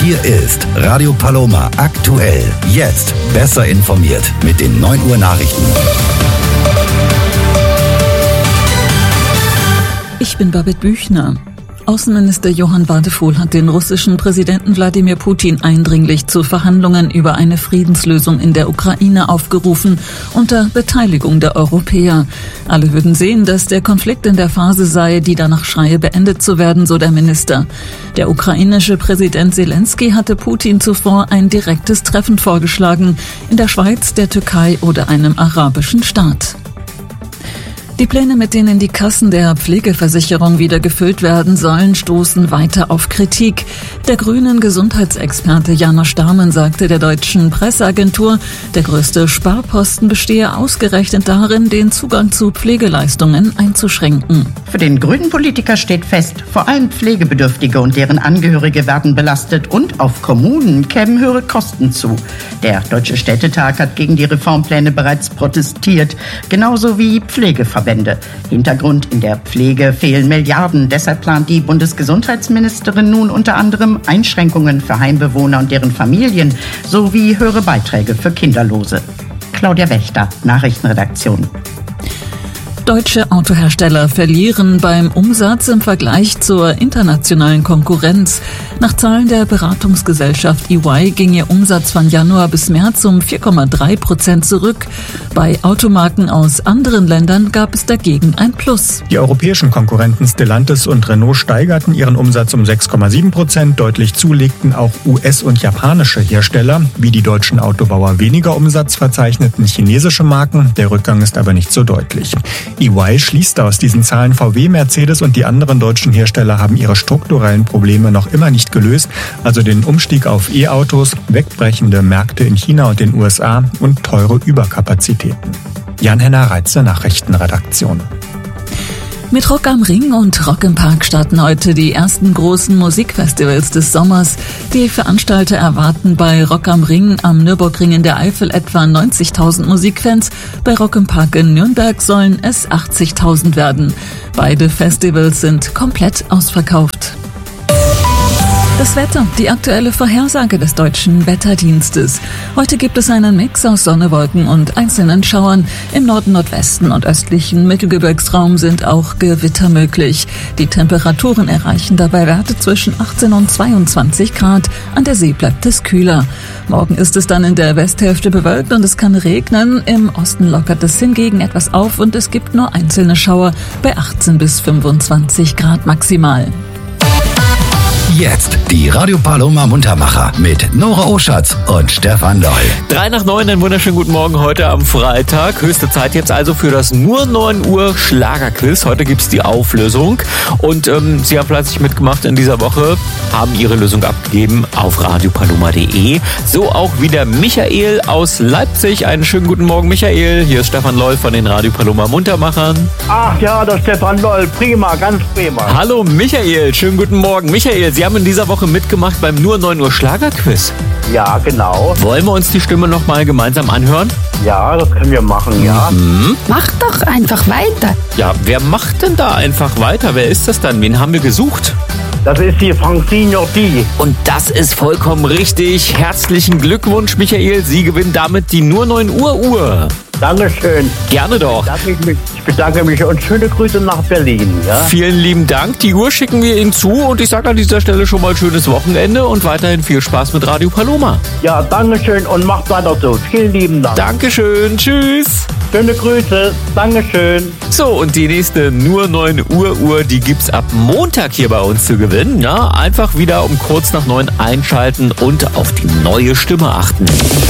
Hier ist Radio Paloma aktuell. Jetzt besser informiert mit den 9 Uhr Nachrichten. Ich bin Babette Büchner. Außenminister Johann Wadephol hat den russischen Präsidenten Wladimir Putin eindringlich zu Verhandlungen über eine Friedenslösung in der Ukraine aufgerufen, unter Beteiligung der Europäer. Alle würden sehen, dass der Konflikt in der Phase sei, die danach schreie, beendet zu werden, so der Minister. Der ukrainische Präsident Zelensky hatte Putin zuvor ein direktes Treffen vorgeschlagen, in der Schweiz, der Türkei oder einem arabischen Staat. Die Pläne, mit denen die Kassen der Pflegeversicherung wieder gefüllt werden sollen, stoßen weiter auf Kritik. Der grünen Gesundheitsexperte Janosch Dahmen sagte der deutschen Presseagentur, der größte Sparposten bestehe ausgerechnet darin, den Zugang zu Pflegeleistungen einzuschränken. Für den grünen Politiker steht fest, vor allem Pflegebedürftige und deren Angehörige werden belastet und auf Kommunen kämen höhere Kosten zu. Der Deutsche Städtetag hat gegen die Reformpläne bereits protestiert, genauso wie Pflegeverbände. Hintergrund: in der Pflege fehlen Milliarden. Deshalb plant die Bundesgesundheitsministerin nun unter anderem Einschränkungen für Heimbewohner und deren Familien sowie höhere Beiträge für Kinderlose. Claudia Wächter, Nachrichtenredaktion. Deutsche Autohersteller verlieren beim Umsatz im Vergleich zur internationalen Konkurrenz. Nach Zahlen der Beratungsgesellschaft EY ging ihr Umsatz von Januar bis März um 4,3% zurück. Bei Automarken aus anderen Ländern gab es dagegen ein Plus. Die europäischen Konkurrenten Stellantis und Renault steigerten ihren Umsatz um 6,7%. Deutlich zulegten auch US- und japanische Hersteller. Wie die deutschen Autobauer weniger Umsatz verzeichneten chinesische Marken. Der Rückgang ist aber nicht so deutlich. EY schließt aus diesen Zahlen, VW, Mercedes und die anderen deutschen Hersteller haben ihre strukturellen Probleme noch immer nicht gelöst, also den Umstieg auf E-Autos, wegbrechende Märkte in China und den USA und teure Überkapazitäten. Jan-Henner Reitze, Nachrichtenredaktion. Mit Rock am Ring und Rock im Park starten heute die ersten großen Musikfestivals des Sommers. Die Veranstalter erwarten bei Rock am Ring am Nürburgring in der Eifel etwa 90.000 Musikfans. Bei Rock im Park in Nürnberg sollen es 80.000 werden. Beide Festivals sind komplett ausverkauft. Das Wetter, die aktuelle Vorhersage des Deutschen Wetterdienstes. Heute gibt es einen Mix aus Sonne, Wolken und einzelnen Schauern. Im Norden, Nordwesten und östlichen Mittelgebirgsraum sind auch Gewitter möglich. Die Temperaturen erreichen dabei Werte zwischen 18 und 22 Grad. An der See bleibt es kühler. Morgen ist es dann in der Westhälfte bewölkt und es kann regnen. Im Osten lockert es hingegen etwas auf und es gibt nur einzelne Schauer bei 18 bis 25 Grad maximal. Jetzt die Radio Paloma Muntermacher mit Nora Oschatz und Stefan Loll. 8:03, einen wunderschönen guten Morgen heute am Freitag. Höchste Zeit jetzt also für das nur 9 Uhr Schlagerquiz. Heute gibt's die Auflösung und Sie haben fleißig mitgemacht in dieser Woche, haben Ihre Lösung abgegeben auf radiopaloma.de. So auch wieder Michael aus Leipzig. Einen schönen guten Morgen, Michael. Hier ist Stefan Loll von den Radio Paloma Muntermachern. Ach ja, der Stefan Loll, prima, ganz prima. Hallo Michael, schönen guten Morgen. Michael, Sie haben in dieser Woche mitgemacht beim nur 9 Uhr Schlagerquiz. Ja, genau. Wollen wir uns die Stimme nochmal gemeinsam anhören? Ja, das können wir machen, ja. Mach doch einfach weiter. Ja, wer macht denn da einfach weiter? Wer ist das dann? Wen haben wir gesucht? Das ist die Francine Jordi. Und das ist vollkommen richtig. Herzlichen Glückwunsch, Michael. Sie gewinnen damit die nur 9 Uhr Uhr. Dankeschön. Gerne doch. Ich bedanke mich und schöne Grüße nach Berlin. Ja? Vielen lieben Dank. Die Uhr schicken wir Ihnen zu und ich sage an dieser Stelle schon mal schönes Wochenende und weiterhin viel Spaß mit Radio Paloma. Ja, Dankeschön und macht weiter so. Vielen lieben Dank. Dankeschön. Tschüss. Schöne Grüße. Dankeschön. So, und die nächste nur 9 Uhr, die gibt's ab Montag hier bei uns zu gewinnen. Ja, einfach wieder um kurz nach 9 einschalten und auf die neue Stimme achten.